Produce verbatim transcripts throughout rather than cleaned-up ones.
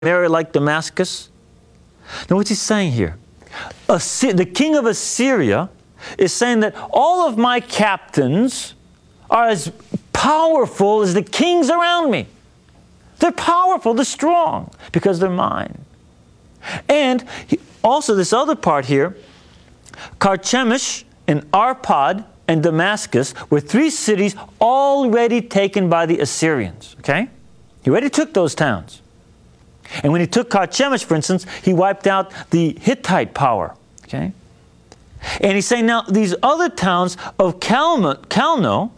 area like Damascus? Now what's he saying here? Assyria, the king of Assyria is saying that all of my captains are as powerful as the kings around me. They're powerful, they're strong, because they're mine. And he, also this other part here, Carchemish and Arpad and Damascus were three cities already taken by the Assyrians. Okay? He already took those towns. And when he took Carchemish, for instance, he wiped out the Hittite power. Okay? And he's saying now these other towns of Calno, Calno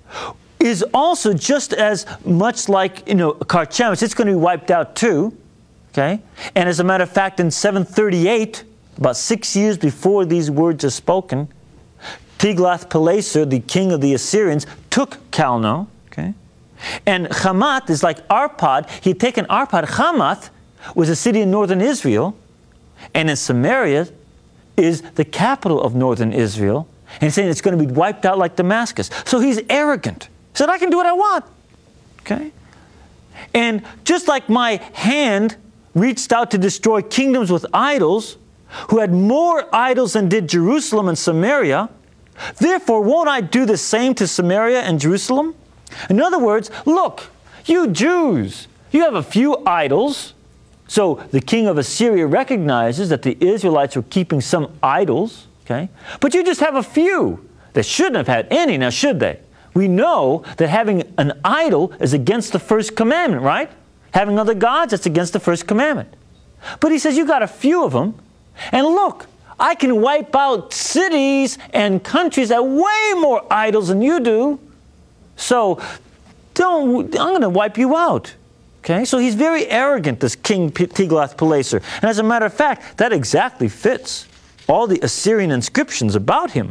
is also just as much like, you know, Carchemish. It's going to be wiped out too. Okay? And as a matter of fact, in seven thirty-eight, about six years before these words are spoken, Tiglath-Pileser, the king of the Assyrians, took Calno. Okay? And Hamath is like Arpad. He had taken Arpad. Hamath was a city in northern Israel. And in Samaria is the capital of northern Israel. And he's saying it's going to be wiped out like Damascus. So he's arrogant. He said, I can do what I want. Okay? And just like my hand reached out to destroy kingdoms with idols, who had more idols than did Jerusalem and Samaria, therefore won't I do the same to Samaria and Jerusalem? In other words, look, you Jews, you have a few idols. So the king of Assyria recognizes that the Israelites were keeping some idols, okay? But you just have a few. They shouldn't have had any, now should they? We know that having an idol is against the first commandment, right? Having other gods, that's against the first commandment. But he says, you got a few of them, and look, I can wipe out cities and countries that have way more idols than you do. So don't, I'm going to wipe you out. Okay? So he's very arrogant, this King Tiglath-Pileser. And as a matter of fact, that exactly fits all the Assyrian inscriptions about him.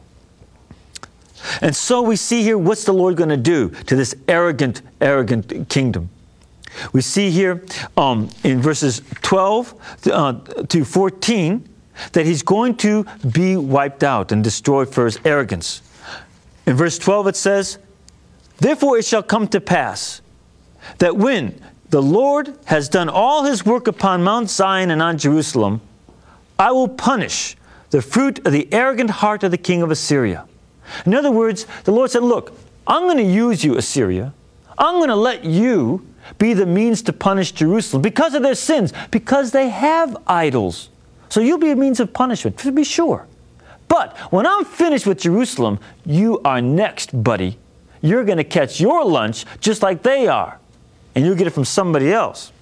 And so we see here, what's the Lord going to do to this arrogant, arrogant kingdom? We see here um, in verses twelve uh, to fourteen that he's going to be wiped out and destroyed for his arrogance. In verse twelve it says, therefore it shall come to pass that when the Lord has done all his work upon Mount Zion and on Jerusalem, I will punish the fruit of the arrogant heart of the king of Assyria. In other words, the Lord said, look, I'm going to use you, Assyria. I'm going to let you be the means to punish Jerusalem because of their sins, because they have idols. So you'll be a means of punishment, to be sure. But when I'm finished with Jerusalem, you are next, buddy. You're going to catch your lunch just like they are. And you'll get it from somebody else.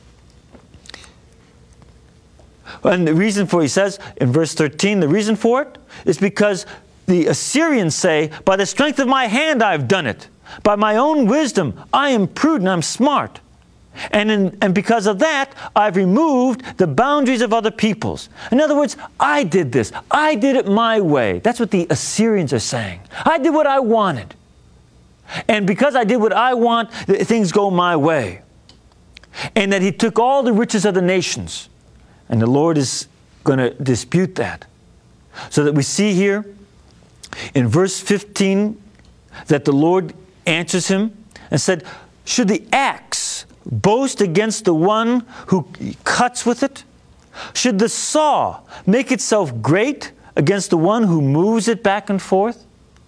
And the reason for it, he says in verse thirteen, the reason for it is because the Assyrians say, by the strength of my hand I've done it. By my own wisdom, I am prudent, I'm smart. And, in, and because of that, I've removed the boundaries of other peoples. In other words, I did this. I did it my way. That's what the Assyrians are saying. I did what I wanted. And because I did what I want, things go my way. And that he took all the riches of the nations. And the Lord is going to dispute that. So that we see here in verse fifteen that the Lord answers him and said, should the axe boast against the one who cuts with it? Should the saw make itself great against the one who moves it back and forth?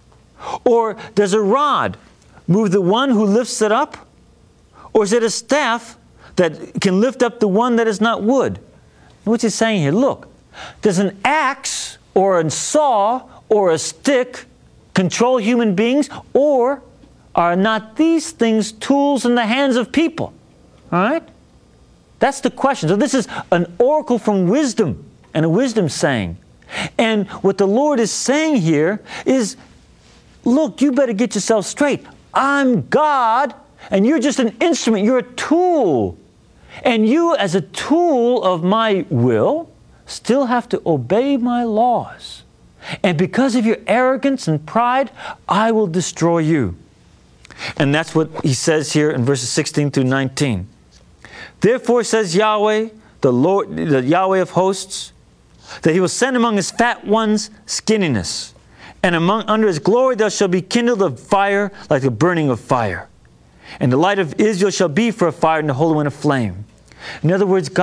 Or does a rod move the one who lifts it up? Or is it a staff that can lift up the one that is not wood? What's he saying here? Look, does an axe or a saw or a stick control human beings? Or are not these things tools in the hands of people? All right? That's the question. So this is an oracle from wisdom and a wisdom saying. And what the Lord is saying here is, look, you better get yourself straight. I'm God, and you're just an instrument. You're a tool. And you, as a tool of my will, still have to obey my laws. And because of your arrogance and pride, I will destroy you. And that's what he says here in verses sixteen through nineteen. Therefore says Yahweh, the Lord, the Yahweh of hosts, that he will send among his fat ones skinniness, and among under his glory there shall be kindled a fire like the burning of fire. And the light of Israel shall be for a fire, and the Holy One a flame. In other words,